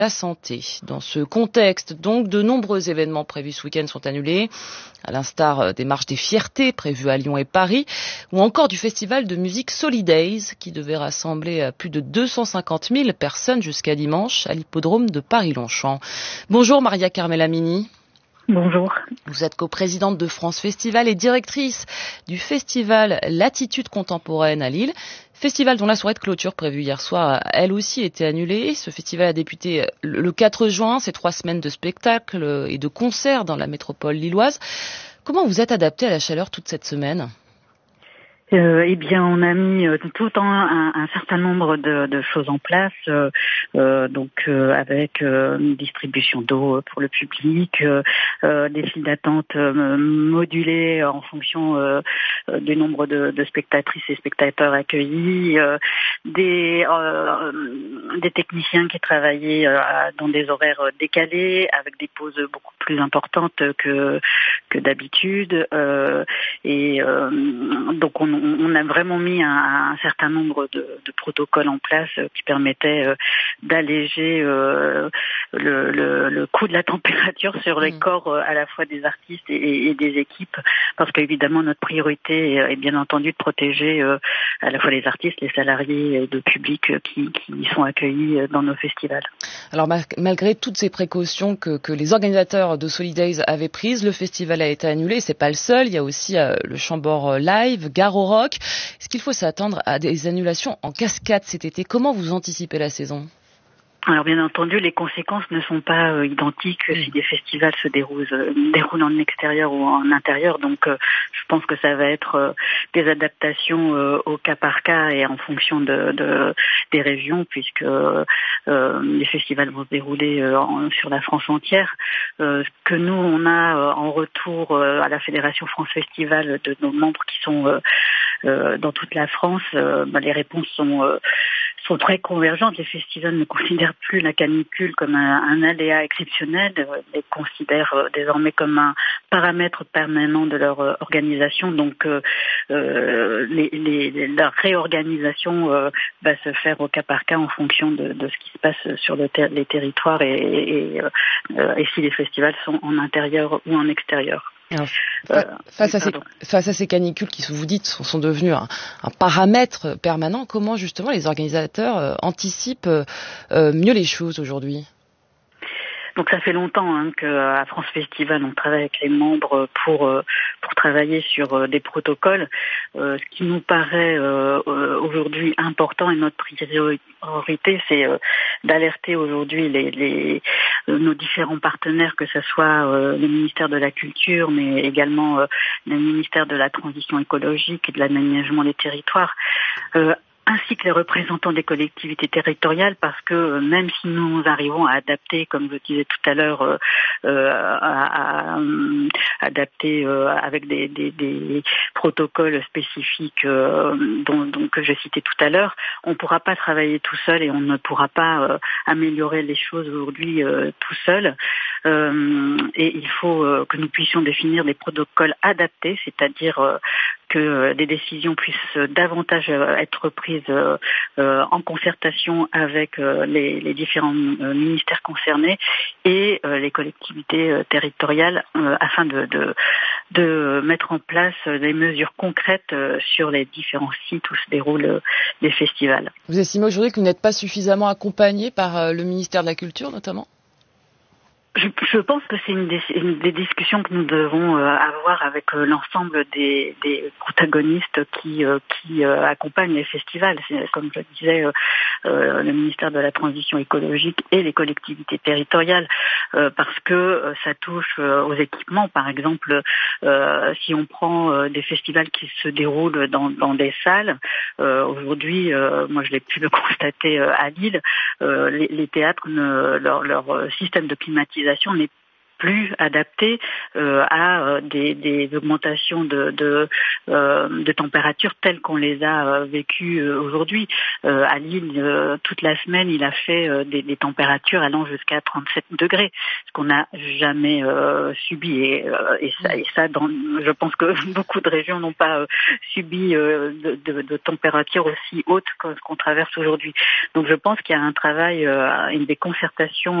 la santé. Dans ce contexte, donc, de nombreux événements prévus ce week-end sont annulés, à l'instar des marches des fiertés prévues à Lyon et Paris, ou encore du festival de musique Solidays, qui devait rassembler plus de 250 000 personnes jusqu'à dimanche à l'hippodrome de Paris-Longchamp. Bonjour Maria Carmela Mini. Bonjour. Vous êtes coprésidente de France Festival et directrice du festival Latitude Contemporaine à Lille. Festival dont la soirée de clôture prévue hier soir a elle aussi été annulée. Ce festival a débuté le 4 juin, c'est 3 semaines de spectacles et de concerts dans la métropole lilloise. Comment vous êtes adapté à la chaleur toute cette semaine ? Eh bien, on a mis tout le temps un certain nombre de choses en place, avec une distribution d'eau pour le public, des files d'attente modulées en fonction du nombre de spectatrices et spectateurs accueillis, des techniciens qui travaillaient dans des horaires décalés, avec des pauses beaucoup plus importantes que d'habitude, donc on a vraiment mis un certain nombre de protocoles en place qui permettaient d'alléger le coût de la température sur les corps à la fois des artistes et des équipes, parce qu'évidemment notre priorité est bien entendu de protéger à la fois les artistes, les salariés et le public qui sont accueillis dans nos festivals. Alors malgré toutes ces précautions que les organisateurs de Solidays avaient prises, le festival a été annulé. C'est pas le seul, il y a aussi le Chambord Live, Gare au Rock. Est-ce qu'il faut s'attendre à des annulations en cascade cet été ? Comment vous anticipez la saison ? Alors bien entendu, les conséquences ne sont pas identiques si des festivals se déroulent en extérieur ou en intérieur. Donc je pense que ça va être des adaptations au cas par cas et en fonction des régions, puisque les festivals vont se dérouler sur la France entière. Ce que nous, on a en retour à la Fédération France Festival de nos membres qui sont dans toute la France, les réponses sont très convergentes. Les festivals ne considèrent plus la canicule comme un aléa exceptionnel, les considèrent désormais comme un paramètre permanent de leur organisation. Donc la réorganisation va se faire au cas par cas en fonction de ce qui se passe sur les territoires et si les festivals sont en intérieur ou en extérieur. Alors, face à ces canicules qui, vous dites, sont devenues un paramètre permanent, comment justement les organisateurs anticipent mieux les choses aujourd'hui ? Donc ça fait longtemps qu'à France Festival, on travaille avec les membres pour travailler sur des protocoles. Ce qui nous paraît aujourd'hui important et notre priorité, c'est d'alerter aujourd'hui nos différents partenaires, que ce soit le ministère de la Culture, mais également le ministère de la Transition écologique et de l'aménagement des territoires, ainsi que les représentants des collectivités territoriales, parce que même si nous arrivons à adapter, comme je disais tout à l'heure, à adapter avec des protocoles spécifiques que je citais tout à l'heure, on ne pourra pas travailler tout seul et on ne pourra pas améliorer les choses aujourd'hui tout seul. Et il faut que nous puissions définir des protocoles adaptés, c'est-à-dire que des décisions puissent davantage être prises en concertation avec les différents ministères concernés et les collectivités territoriales afin de mettre en place des mesures concrètes sur les différents sites où se déroulent les festivals. Vous estimez aujourd'hui que vous n'êtes pas suffisamment accompagné par le ministère de la Culture notamment ? Je pense que c'est une des discussions que nous devons avoir avec l'ensemble des protagonistes qui accompagnent les festivals. C'est, comme je disais, le ministère de la Transition écologique et les collectivités territoriales, parce que ça touche aux équipements. Par exemple, si on prend des festivals qui se déroulent dans des salles, aujourd'hui, moi je l'ai pu le constater à Lille, les théâtres, leur système de climatisation n'est plus adapté à des augmentations de température telles qu'on les a vécues aujourd'hui. À Lille, toute la semaine, il a fait des températures allant jusqu'à 37 degrés, ce qu'on n'a jamais subi. Et ça, je pense que beaucoup de régions n'ont pas subi de températures aussi hautes que ce qu'on traverse aujourd'hui. Donc je pense qu'il y a un travail, des concertations